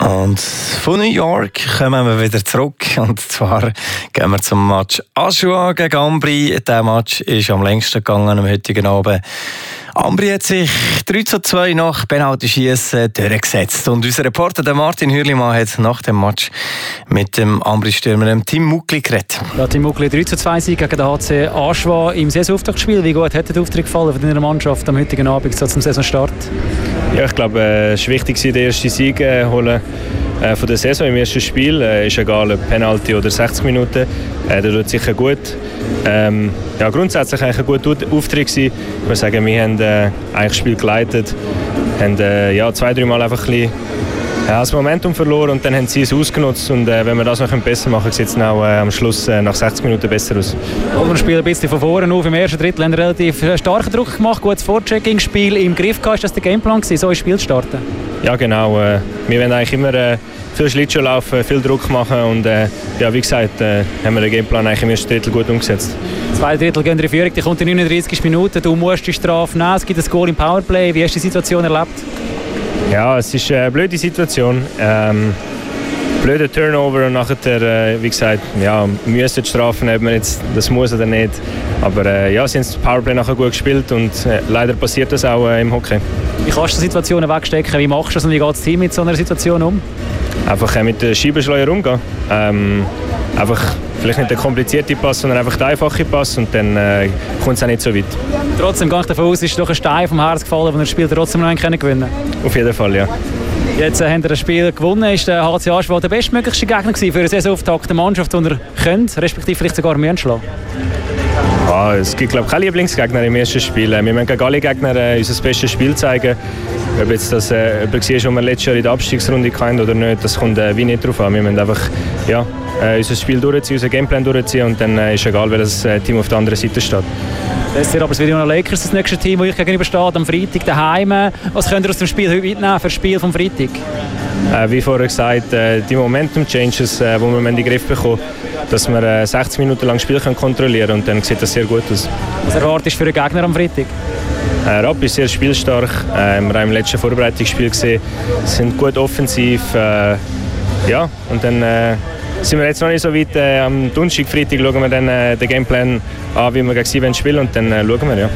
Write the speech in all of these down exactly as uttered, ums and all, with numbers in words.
Und von New York kommen wir wieder zurück. Und zwar gehen wir zum Match Aschua gegen Ambri. Der Match ist am längsten gegangen am heutigen Abend. Ambri hat sich drei zu zwei nach Penaltyschiessen durchgesetzt. Und unser Reporter der Martin Hürlimann hat nach dem Match mit dem Ambri-Stürmer Tim Muckli geredet. Ja, Tim Muckli, drei zu zwei Sieg gegen den H C Aschua im Saisonauftaktspiel. Wie gut hat der Auftritt gefallen von deiner Mannschaft am heutigen Abend so zum Saisonstart? Ja, ich glaube, es war wichtig, den ersten Sieg äh, holen äh, von der Saison im ersten Spiel. Äh, ist egal, ob Penalty oder sechzig Minuten. Äh, das tut sicher gut. Ähm, ja, grundsätzlich eigentlich ein guter Auftritt gewesen. Ich würde sagen, wir haben äh, eigentlich das Spiel geleitet, haben äh, ja, zwei, drei Mal einfach ein bisschen ja, das Momentum verloren und dann haben sie es ausgenutzt. Und äh, wenn wir das noch besser machen, sieht es auch äh, am Schluss äh, nach sechzig Minuten besser aus. Wir spielen ein bisschen von vorne auf. Im ersten Drittel haben wir relativ starken Druck gemacht, gutes Vorchecking-Spiel im Griff gehabt. Ist das der Gameplan gewesen, so ins Spiel zu starten? Ja, genau. Äh, wir wollen eigentlich immer äh, viel Schlittschuh laufen, viel Druck machen und äh, ja, wie gesagt, äh, haben wir den Gameplan eigentlich im ersten Drittel gut umgesetzt. Zwei Drittel gehen in Führung, die kommt in neununddreißig Minuten. Du musst die Strafe nehmen, es gibt ein Goal im Powerplay. Wie hast du die Situation erlebt? Ja, es ist eine blöde Situation. Ähm, blöder Turnover und nachher, äh, wie gesagt, ja, müssen die Strafen, ob man jetzt das muss oder nicht. Aber äh, ja, sie haben das Powerplay nachher gut gespielt und äh, leider passiert das auch äh, im Hockey. Wie kannst du Situationen wegstecken? Wie machst du das und wie geht das Team mit so einer Situation um? Einfach äh, mit den Scheibenschleuer umgehen. Ähm, einfach vielleicht nicht der komplizierte Pass, sondern einfach der einfache Pass und dann äh, kommt es auch nicht so weit. Trotzdem gehe ich davon aus, ist doch ein Stein vom Herz gefallen, den das Spiel trotzdem noch gewinnen können. Auf jeden Fall, ja. Jetzt äh, haben wir das Spiel gewonnen. Ist der H C Aschua der bestmöglichste Gegner gewesen für eine Saisonauftakt, eine Mannschaft, die ihr könnt, respektive vielleicht sogar mehr schlagen? Ja, es gibt, glaube ich, keine Lieblingsgegner im ersten Spiel. Wir müssen gegen alle Gegner äh, unser bestes Spiel zeigen. Ob jetzt das äh, jemand war, den wir letztes Jahr in der Abstiegsrunde kannten oder nicht, das kommt äh, wie nicht drauf an. Wir müssen einfach ja, äh, unser Spiel durchziehen, unser Gameplan durchziehen und dann äh, ist egal, welches äh, Team auf der anderen Seite steht. Das ist aber das Arizona Lakers, das nächste Team, das euch gegenübersteht, am Freitag daheim. Was könnt ihr aus dem Spiel heute mitnehmen für das Spiel vom Freitag? Äh, wie vorher gesagt, äh, die Momentum-Changes, äh, die wir in den Griff bekommen, dass wir äh, sechzig Minuten lang das Spiel können kontrollieren können und dann sieht das sehr gut aus. Was erwartest du für den Gegner am Freitag? Äh, Rappi ist sehr spielstark. Äh, wir haben im letzten Vorbereitungsspiel gesehen, sind gut offensiv. Äh, ja, und dann äh, sind wir jetzt noch nicht so weit. Äh, am Donnerstag, Freitag schauen wir dann äh, den Gameplan an, wie wir gegen sie spielen und dann äh, schauen wir, ja.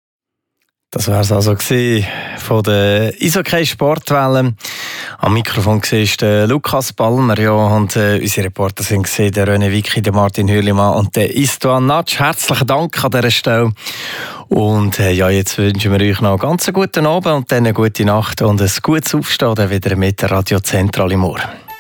Das war es also von der Eishockey-Sportwelle. Am Mikrofon war Lukas Balmer, ja, und äh, unsere Reporter sind gesehen, der René Wicki, der Martin Hürlimann und der Istvan Natsch. Herzlichen Dank an dieser Stelle. Und äh, ja, jetzt wünschen wir euch noch einen ganz guten Abend und dann eine gute Nacht und ein gutes Aufstehen wieder mit der Radio Zentrale morgen.